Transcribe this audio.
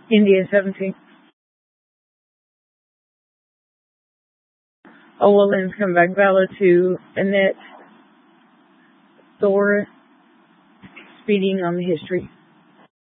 India 17. Oh, well, then come back. Vala 2. Annette. Thor. Speeding on the history.